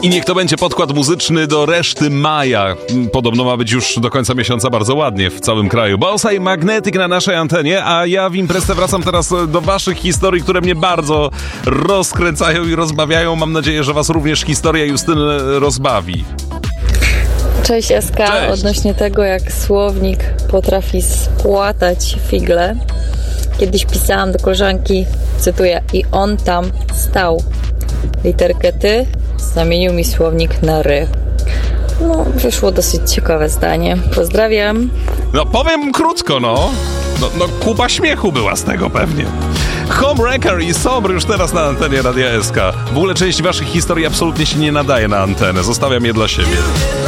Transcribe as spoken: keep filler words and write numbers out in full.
I niech to będzie podkład muzyczny do reszty maja. Podobno ma być już do końca miesiąca bardzo ładnie w całym kraju. Bonsai Magnetic na naszej antenie, a ja w imprezę wracam teraz do waszych historii, które mnie bardzo rozkręcają i rozbawiają. Mam nadzieję, że was również historia Justyny rozbawi. Cześć S K, Cześć. Odnośnie tego, jak słownik potrafi spłatać figle. Kiedyś pisałam do koleżanki, cytuję, i on tam stał. Literkę ty zamienił mi słownik na ry. No, wyszło dosyć ciekawe zdanie. Pozdrawiam. No powiem krótko, no. No, no kupa śmiechu była z tego pewnie. Homewrecker i Somr już teraz na antenie Radia S K. W ogóle część waszych historii absolutnie się nie nadaje na antenę. Zostawiam je dla siebie.